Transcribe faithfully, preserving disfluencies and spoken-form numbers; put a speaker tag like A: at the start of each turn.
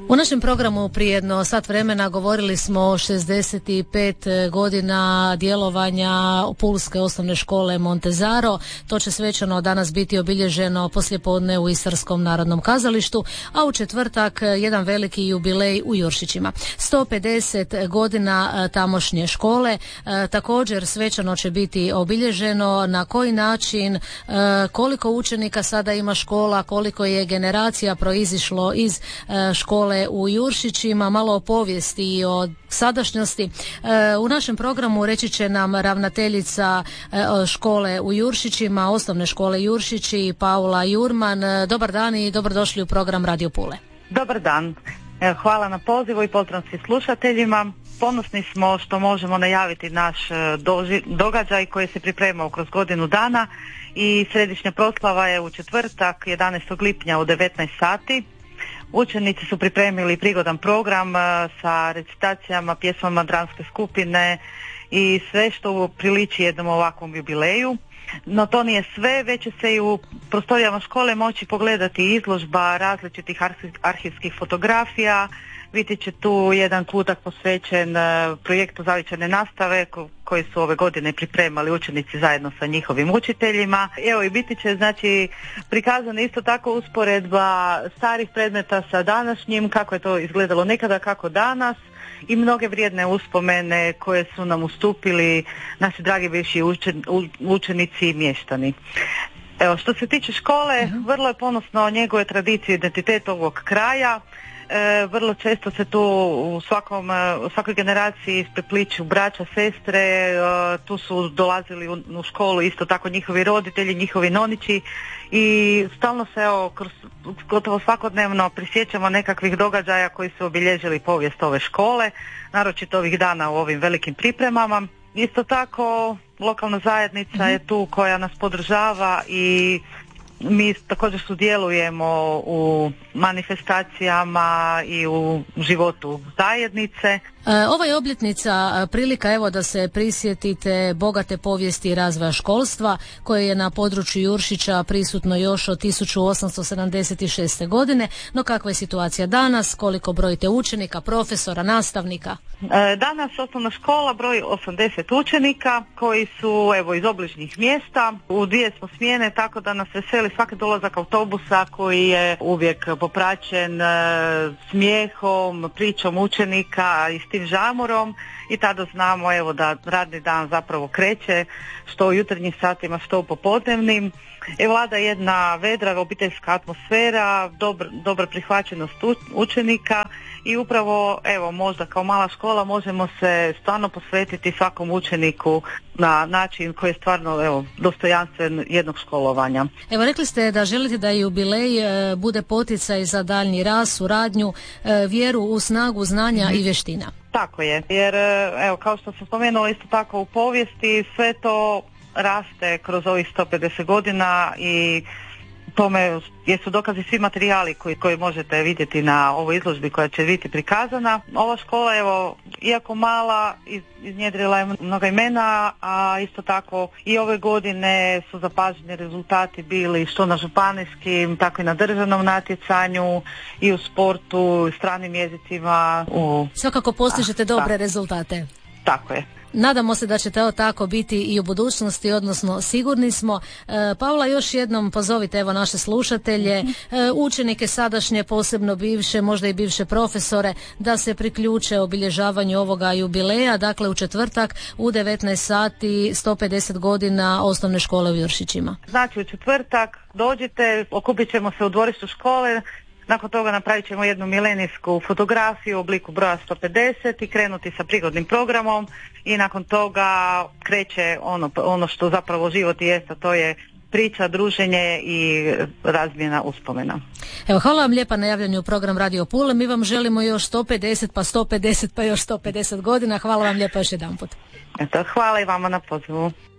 A: U našem programu prije jedno sat vremena govorili smo o šezdeset pet godina djelovanja Pulske osnovne škole Montezaro. To će svečano danas biti obilježeno poslijepodne u Istarskom narodnom kazalištu, a u četvrtak jedan veliki jubilej u Juršićima. sto pedeset godina tamošnje škole. Također svečano će biti obilježeno na koji način, koliko učenika sada ima škola, koliko je generacija proizišlo iz škole u Juršićima, malo o povijesti i o sadašnjosti. U našem programu reći će nam ravnateljica škole u Juršićima, osnovne škole Juršići, Paula Jurman. Dobar dan i dobrodošli u program Radio Pule.
B: Dobar dan. Hvala na pozivu i pozdrav svim slušateljima. Ponosni smo što možemo najaviti naš doži, događaj koji se pripremao kroz godinu dana i središnja proslava je u četvrtak jedanaestog lipnja u devetnaest sati. Učenici su pripremili prigodan program sa recitacijama, pjesmama dramske skupine i sve što priliči jednom ovakvom jubileju. No to nije sve, već će se i u prostorijama škole moći pogledati izložba različitih arhivskih fotografija. Biti će tu jedan kutak posvećen projektu zavičajne nastave koji su ove godine pripremali učenici zajedno sa njihovim učiteljima. Evo i biti će znači prikazana isto tako usporedba starih predmeta sa današnjim, kako je to izgledalo nekada, kako danas, i mnoge vrijedne uspomene koje su nam ustupili naši dragi bivši učenici i mještani. Evo, što se tiče škole, vrlo je ponosno njegove tradicije i identitet ovog kraja. E, vrlo često se tu u, svakom, u svakoj generaciji isprepliču braća, sestre, e, tu su dolazili u, u školu isto tako njihovi roditelji, njihovi nonići i stalno se evo, kroz, gotovo svakodnevno prisjećamo nekakvih događaja koji su obilježili povijest ove škole, naročito ovih dana u ovim velikim pripremama. Isto tako lokalna zajednica mm-hmm. je tu koja nas podržava i mi također sudjelujemo u manifestacijama i u životu zajednice.
A: Ova je obljetnica prilika evo da se prisjetite bogate povijesti i razvoja školstva koje je na području Juršića prisutno još od tisuću osamsto sedamdeset šeste. godine. No kakva je situacija danas? Koliko brojite učenika, profesora, nastavnika?
B: Danas osnovna škola broji osamdeset učenika koji su evo iz obližnjih mjesta. U dvije smo smjene, tako da nas veseli svaki dolazak autobusa koji je uvijek popraćen smijehom, pričom učenika i s tim žamorom, i tada znamo evo da radni dan zapravo kreće, što u jutarnjim satima, što u popodnevnim. E, vlada jedna vedra obiteljska atmosfera, dobra, dobra prihvaćenost učenika i upravo evo možda kao mala škola možemo se stvarno posvetiti svakom učeniku na način koji je stvarno evo dostojanstven jednog školovanja.
A: Evo rekli ste da želite da jubilej e, bude poticaj za daljnji rast, suradnju, e, vjeru u snagu znanja mm-hmm. i vještina.
B: Tako je, jer evo kao što sam spomenula isto tako u povijesti sve to raste kroz ovih sto pedeset godina i tome jesu dokazi svi materijali koji, koji možete vidjeti na ovoj izložbi koja će biti prikazana. Ova škola, evo, iako mala, iz, iznjedrila je mnoga imena, a isto tako i ove godine su zapaženi rezultati bili što na županijskim, tako i na državnom natjecanju i u sportu, i stranim jezicima. U...
A: Svakako postižete a, dobre da. rezultate.
B: Tako je.
A: Nadamo se da će to tako biti i u budućnosti, odnosno sigurni smo. E, Paula, još jednom pozovite evo naše slušatelje, e, učenike sadašnje, posebno bivše, možda i bivše profesore, da se priključe obilježavanju ovoga jubileja, dakle u četvrtak u devetnaest sati, sto pedeset godina osnovne škole u Juršićima.
B: Znači u četvrtak dođite, okupit ćemo se u dvorištu škole. Nakon toga napravit ćemo jednu milenijsku fotografiju u obliku broja sto pedeset i krenuti sa prigodnim programom i nakon toga kreće ono, ono što zapravo život jest, a to je priča, druženje i razmjena uspomena.
A: Evo, hvala vam lijepa na javljanju u program Radio Pule. Mi vam želimo još sto pedeset, pa sto pedeset, pa još sto pedeset godina. Hvala vam lijepa još jedanput.
B: Eto, hvala i vama na pozivu.